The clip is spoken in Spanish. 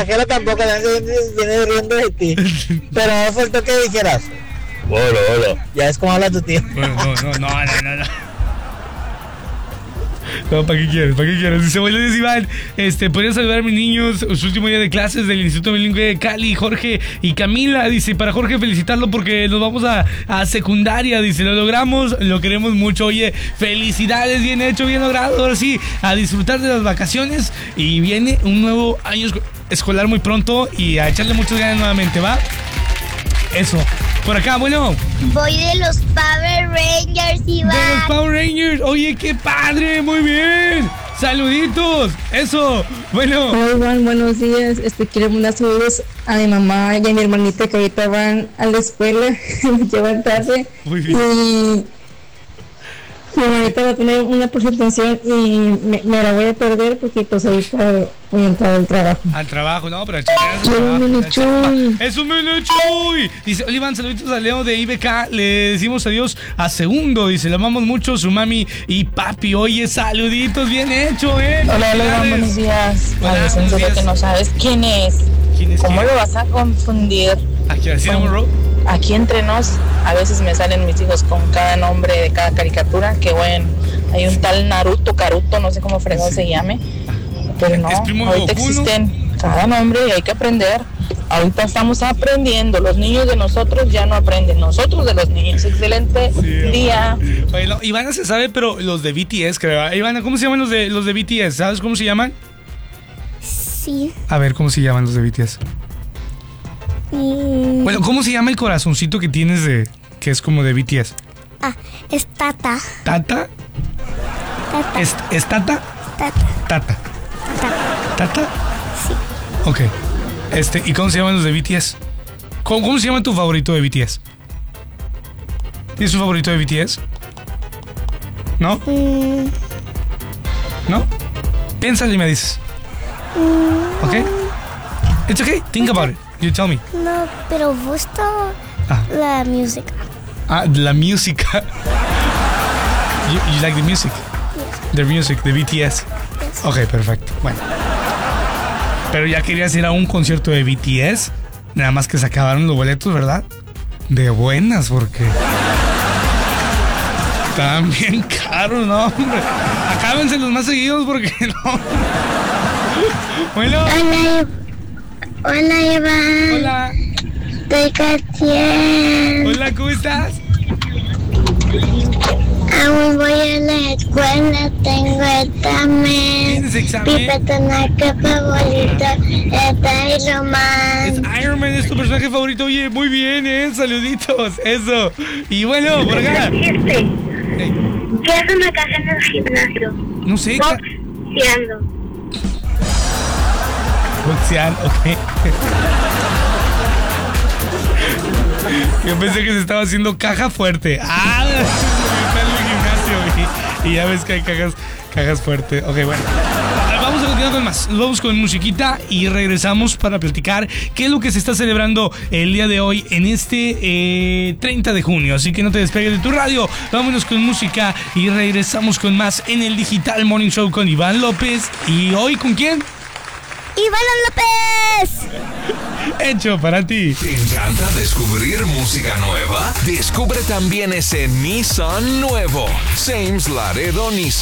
exagera tampoco, viene riendo de ti. Pero no faltó que dijeras. Hola. Ya es como habla tu tío. No. No, ¿para qué quieres? Dice, buenos días, Iván. ¿Podrían saludar a mis niños? Su último día de clases del Instituto Bilingüe de Cali, Jorge y Camila. Dice, para Jorge felicitarlo porque nos vamos a secundaria. Dice, lo logramos, lo queremos mucho. Oye, felicidades, bien hecho, bien logrado. Ahora sí, a disfrutar de las vacaciones. Y viene un nuevo año escolar muy pronto y a echarle muchas ganas nuevamente, ¿va? Eso. Por acá, bueno. Voy de los Power Rangers, Iván. De los Power Rangers. Oye, qué padre, muy bien. Saluditos. Eso. Bueno. Hola, Iván, buenos días. Quiero mandar saludos a mi mamá y a mi hermanita que ahorita van a la escuela. Me llevan tarde. Muy bien. Y mi hermanita va a tener una presentación y me la voy a perder porque pues ahorita voy a entrar al trabajo. Al trabajo, no, pero Es un Chuy. Dice, hola Iván, saluditos a Leo de IBK. Le decimos adiós a Segundo. Dice, le amamos mucho, su mami y papi. Oye, saluditos, bien hecho, Hola, Iván, buenos días. Hola, en serio que no sabes quién es. ¿Cómo lo vas a confundir? Aquí, así Aquí entre nos, a veces me salen mis hijos con cada nombre de cada caricatura. Que bueno, hay un tal Naruto, Karuto, no sé cómo fregado se llame. Pero no, ahorita existen cada nombre y hay que aprender. Ahorita estamos aprendiendo. Los niños de nosotros ya no aprenden. Nosotros de los niños. Excelente día. Bueno, Ivana se sabe, pero los de BTS, creo. Ivana, ¿cómo se llaman los de BTS? ¿Sabes cómo se llaman? Sí. A ver, ¿cómo se llaman los de BTS? Bueno, ¿cómo se llama el corazoncito que tienes que es como de BTS? Es Tata. ¿Tata? ¿Es Tata? Tata. ¿Tata? Sí. Ok. ¿Y cómo se llaman los de BTS? ¿Cómo se llama tu favorito de BTS? ¿Tienes un favorito de BTS? ¿No? ¿No? Piénsale y me dices. ¿Ok? It's okay. Think about it. You tell me. No, pero gusta la música. La música. You like the music? Yes. The music, the BTS. Yes. Ok, perfecto. Bueno. Pero ya querías ir a un concierto de BTS. Nada más que se acabaron los boletos, ¿verdad? De buenas, porque estaban bien caros, ¿no? Hombre. Acábense los más seguidos porque no. Bueno. Hola, Iván. Hola. Estoy Catiel. Hola, ¿cómo estás? Aún voy a la escuela, tengo examen. ¿Tienes examen? Mi personaje favorito es Iron Man. Es Iron Man, es tu personaje favorito. Oye, muy bien, saluditos. Eso. Y bueno, por acá. ¿Qué hace una casa en el gimnasio? No sé. Boxeando. Boxear, ok. Yo pensé que se estaba haciendo caja fuerte. Está en el gimnasio y ya ves que hay cajas fuertes. Ok, bueno. Vamos a continuar con más. Vamos con musiquita y regresamos para platicar qué es lo que se está celebrando el día de hoy en este 30 de junio. Así que no te despegues de tu radio. Vámonos con música y regresamos con más en el Digital Morning Show con Iván López. ¿Y hoy con quién? ¡Iván López! Hecho para ti. ¿Te encanta descubrir música nueva? Descubre también ese Nissan nuevo. Sames Laredo Nissan.